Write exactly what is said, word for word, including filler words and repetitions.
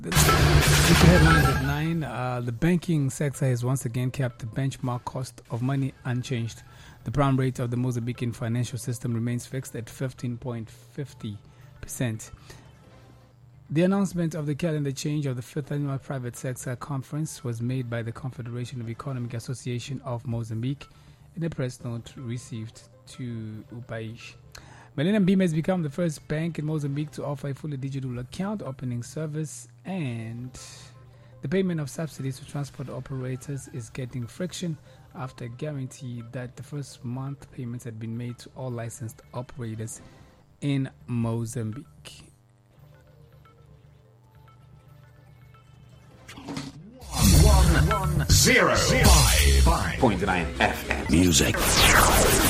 The headlines at nine. Uh, the banking sector has once again kept the benchmark cost of money unchanged. The prime rate of the Mozambican financial system remains fixed at fifteen point five zero percent. The announcement of the calendar change of the fifth Annual Private Sector Conference was made by the Confederation of Economic Association of Mozambique in a press note received to Upaish. Millennium Beam has become the first bank in Mozambique to offer a fully digital account opening service, and the payment of subsidies to transport operators is getting friction after a guarantee that the first month payments had been made to all licensed operators in Mozambique. One, one, zero, five, five point nine F M. Music.